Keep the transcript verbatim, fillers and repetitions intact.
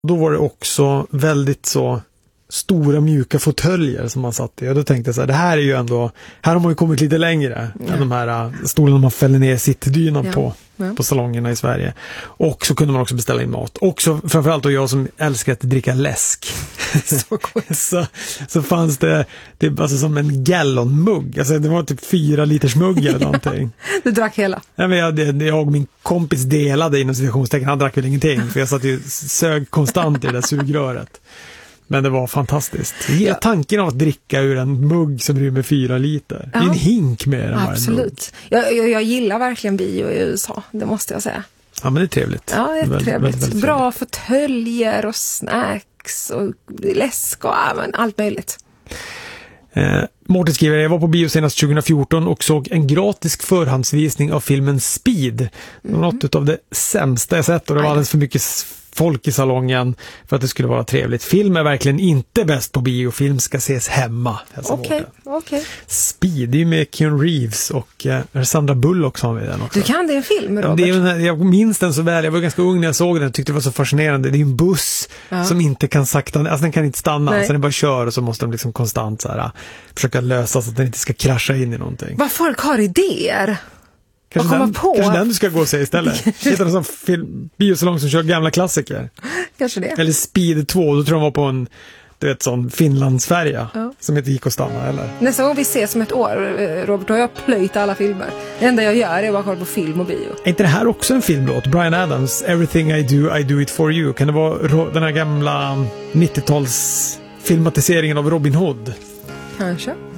Då var det också väldigt så stora mjuka fåtöljer som man satt i. Och då tänkte jag så här, det här är ju ändå, här har man ju kommit lite längre ja. än de här uh, stolarna man fäller ner sittdynan ja. på. Ja. På salongerna i Sverige. Och så kunde man också beställa in mat. Också framförallt då jag som älskar att dricka läsk. så, så, så fanns det, det alltså som en gallonmugg. Alltså det var typ fyra liters mugg eller någonting. Du drack hela? Ja, men jag, jag och min kompis delade inom situationstecken. Han drack väl ingenting. För jag satt ju sög konstant i det där sugröret. Men det var fantastiskt. Hela tanken av att dricka ur en mugg som rymmer fyra liter. Ja. Det är en hink med den. Absolut. Jag, jag, jag gillar verkligen bio i U S A, det måste jag säga. Ja, men det är trevligt. Ja, det är väldigt, trevligt. Väldigt, väldigt Bra trevligt. fåtöljer och snacks och läsk och ja, men allt möjligt. Eh, Mårten skriver, jag var på bio senast tjugo fjorton och såg en gratis förhandsvisning av filmen Speed. Det var mm. något av det sämsta jag sett och det var alldeles för mycket folk i salongen för att det skulle vara trevligt. Film är verkligen inte bäst på bio. Film ska ses hemma. Okej, okej. Okay. Speed, det är med Keanu Reeves och eh, Sandra Bullock som är den också. Du kan det en film, Robert? Ja, det är en, jag minns den så väl. Jag var ganska ung när jag såg den. Jag tyckte det var så fascinerande. Det är en buss ja. som inte kan sakta, alltså den kan inte stanna. Nej. Så den bara kör och så måste de liksom konstant så här, försöka lösa så att den inte ska krascha in i någonting. Vad folk har idéer? Kanske den, på. kanske den du ska gå och se istället. Hitta en sån film, biosalong som kör gamla klassiker. Kanske det. Eller Speed två, då tror jag var på en du vet, sån Finlandsfärja ja. som inte gick att stanna, eller? Nästa gång vi ses om ett år, Robert, har jag plöjt alla filmer. Det enda jag gör är bara kolla på film och bio. Är inte det här också en filmlåt? Bryan Adams, Everything I Do, I Do It For You. Kan det vara den här gamla nittio-tals filmatiseringen av Robin Hood? Kanske.